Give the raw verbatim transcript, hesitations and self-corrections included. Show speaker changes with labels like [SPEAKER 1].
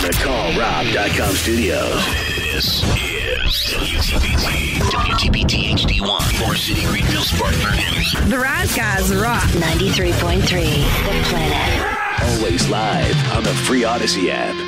[SPEAKER 1] the Call Rob dot com studios.
[SPEAKER 2] This is W T B T, W T B T H D one, Forest City, Greenville, Spartanburg News.
[SPEAKER 3] The Rise Guys rock.
[SPEAKER 4] ninety-three point three, The Planet.
[SPEAKER 1] Always live on the free Odyssey app.